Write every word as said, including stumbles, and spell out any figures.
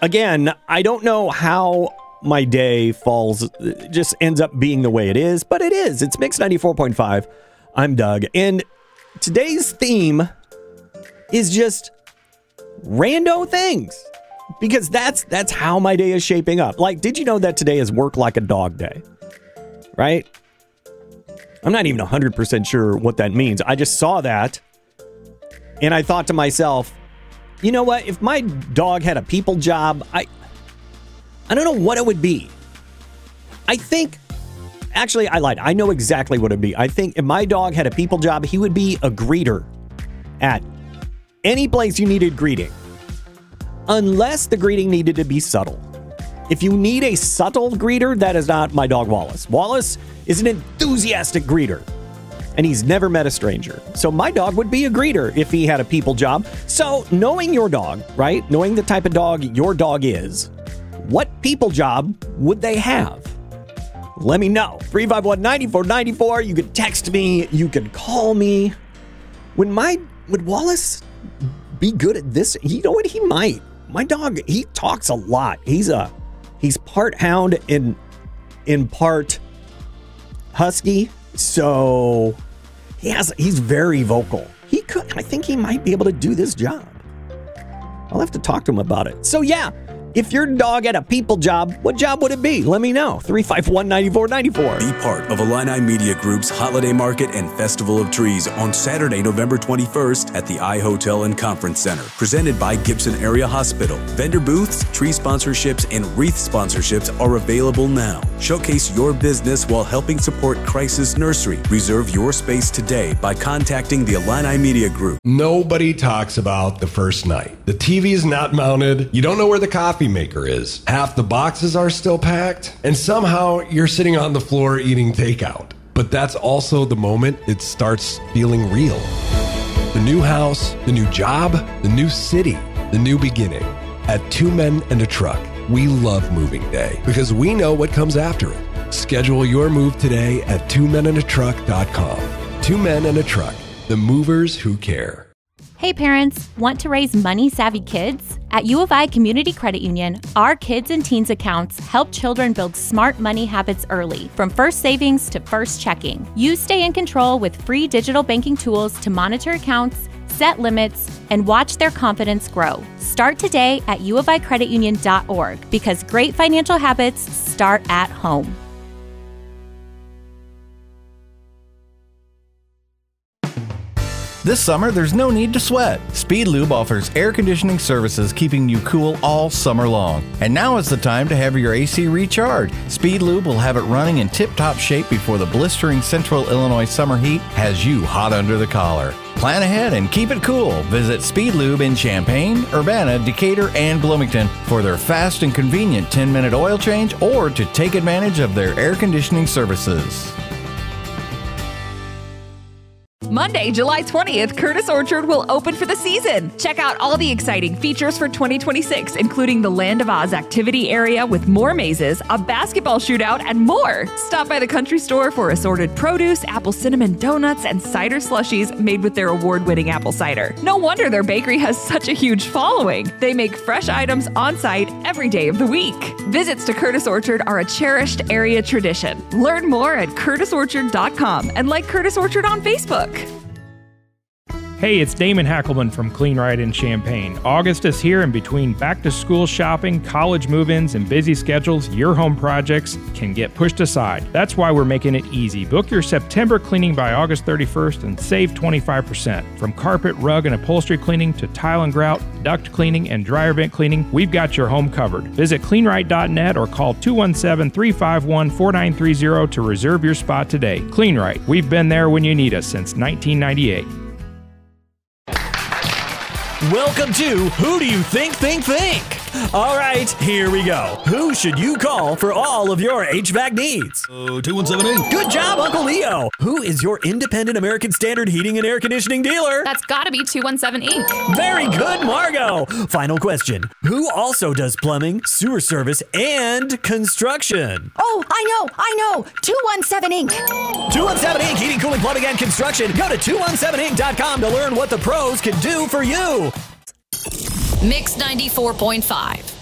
again, I don't know how my day falls, just ends up being the way it is, but it is. It's Mix ninety-four point five. I'm Doug, and today's theme is just rando things, because that's that's how my day is shaping up. Like, did you know that today is work like a dog day? Right? I'm not even one hundred percent sure what that means. I just saw that, and I thought to myself, you know what? If my dog had a people job, I... I don't know what it would be. I think, actually, I lied. I know exactly what it would be. I think if my dog had a people job, he would be a greeter at any place you needed greeting. Unless the greeting needed to be subtle. If you need a subtle greeter, that is not my dog Wallace. Wallace is an enthusiastic greeter, and he's never met a stranger. So my dog would be a greeter if he had a people job. So knowing your dog, right? Knowing the type of dog your dog is, what people job would they have? Let me know. three five one, nine four nine four. You could text me. You could call me. Would my would Wallace be good at this? You know what? He might. My dog, he talks a lot. He's a he's part hound and in part husky. So he has he's very vocal. He could I think he might be able to do this job. I'll have to talk to him about it. So yeah. If your dog had a people job, what job would it be? Let me know. three five one, nine four nine four. Be part of Illini Media Group's Holiday Market and Festival of Trees on Saturday, November twenty-first at the iHotel and Conference Center. Presented by Gibson Area Hospital. Vendor booths, tree sponsorships, and wreath sponsorships are available now. Showcase your business while helping support Crisis Nursery. Reserve your space today by contacting the Illini Media Group. Nobody talks about the first night. The T V is not mounted. You don't know where the coffee maker is. Half the boxes are still packed, and somehow you're sitting on the floor eating takeout. But that's also the moment it starts feeling real. The new house, the new job, the new city, the new beginning. At Two Men and a Truck, we love moving day because we know what comes after it. Schedule your move today at two men and a truck dot com. Two Men and a Truck, the movers who care. Hey parents, want to raise money-savvy kids? At U of I Community Credit Union, our kids and teens accounts help children build smart money habits early, from first savings to first checking. You stay in control with free digital banking tools to monitor accounts, set limits, and watch their confidence grow. Start today at u of i credit union dot org because great financial habits start at home. This summer, there's no need to sweat. Speed Lube offers air conditioning services keeping you cool all summer long. And now is the time to have your A C recharged. Speed Lube will have it running in tip-top shape before the blistering Central Illinois summer heat has you hot under the collar. Plan ahead and keep it cool. Visit Speed Lube in Champaign, Urbana, Decatur, and Bloomington for their fast and convenient ten-minute oil change or to take advantage of their air conditioning services. Monday, July twentieth, Curtis Orchard will open for the season. Check out all the exciting features for twenty twenty-six, including the Land of Oz activity area with more mazes, a basketball shootout, and more. Stop by the country store for assorted produce, apple cinnamon donuts, and cider slushies made with their award-winning apple cider. No wonder their bakery has such a huge following. They make fresh items on site every day of the week. Visits to Curtis Orchard are a cherished area tradition. Learn more at curtis orchard dot com and like Curtis Orchard on Facebook. Hey, it's Damon Hackelman from Clean Right in Champaign. August is here, and between back-to-school shopping, college move-ins, and busy schedules, your home projects can get pushed aside. That's why we're making it easy. Book your September cleaning by August thirty-first and save twenty-five percent. From carpet, rug, and upholstery cleaning to tile and grout, duct cleaning, and dryer vent cleaning, we've got your home covered. Visit clean right dot net or call two one seven, three five one, four nine three zero to reserve your spot today. Clean Right. We've been there when you need us since nineteen ninety-eight. Welcome to Who Do You Think, Think, Think? All right, here we go. Who should you call for all of your H V A C needs? Uh, two one seven eight. Good job, Uncle Leo. Who is your independent American Standard heating and air conditioning dealer? That's gotta be two one seven Incorporated. Very good, Margot. Final question. Who also does plumbing, sewer service, and construction? Oh, I know, I know. two one seven Incorporated. two one seven Incorporated. Heating, cooling, plumbing, and construction. Go to two one seven inc dot com to learn what the pros can do for you. Mix ninety-four point five.